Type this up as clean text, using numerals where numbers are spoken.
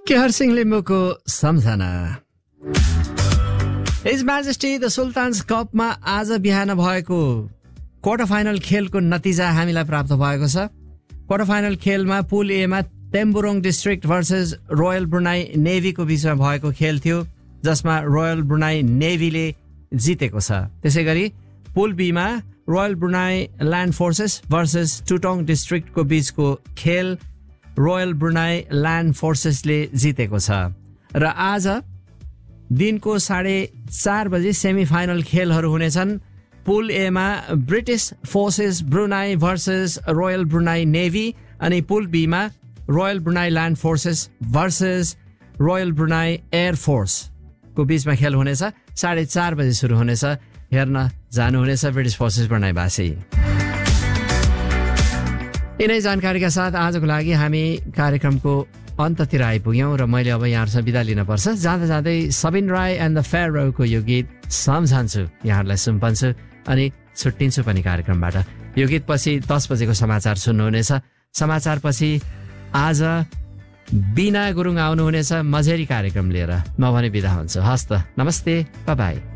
Kehar Singh लिम्बूको Samjhana. His majesty the sultans कपमा आज बिहान भएको क्वार्टर फाइनल खेलको नतिजा हामीलाई प्राप्त भएको छ। क्वार्टर फाइनल खेलमा पुल एमा तेम्बुरोङ डिस्ट्रिक्ट भर्सेस रोयल ब्रुनाई नेभीको बीचमा भएको खेल थियो, जसमा रोयल ब्रुनाई नेभीले जितेको छ। त्यसै गरी पुल बीमा royal Brunei land forces versus टुटोङ डिस्ट्रिक्टको बीचको खेल रोयल ब्रुनाई ल्यान्ड फोर्सेसले जितेको छ। र आज दिनको 4:30 बजे सेमी फाइनल खेलहरू हुनेछन्। पुल एमा British forces Brunei versus royal Brunei navy अनि पुल बीमा royal Brunei land forces versus royal Brunei air फोर्सको बीचमा खेल हुनेछ। 4:30 बजे सुरु हुनेछ। हेर्न जानुहुनेछ ब्रिटिस फोर्सेस ब्रुनाईवासी। यिनै जानकारीका साथ आजको लागि हामी कार्यक्रमको अन्ततिर आइपुग्यौँ र मैले अब यहाँहरूसँग बिदा लिनुपर्छ। जाँदा जाँदै सबिन राई एन्ड द फेरोको यो गीत सम्झन्छु यहाँहरूलाई सुम्पन्छु अनि छुट्टिन्छु पनि कार्यक्रमबाट। यो गीत पछि 10 बजेको समाचार सुन्नुहुनेछ। समाचार पछि आज बिना गुरुङ आउनुहुनेछ मझेरी कार्यक्रम लिएर। म भने बिदा हुन्छु। हस्त नमस्ते, बाई।